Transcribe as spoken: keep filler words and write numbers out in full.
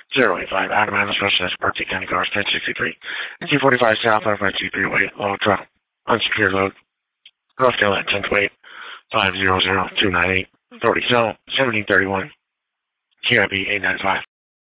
zero eight five Adam Adams Specialist, Berkeley County Cars, ten sixty-three, and two forty-five South of I T Freeway, Long Truck, unsecured load, North Carolina, ten twenty-eight, five zero zero two nine eight, authority cell, seventeen thirty-one, K I B eight nine five.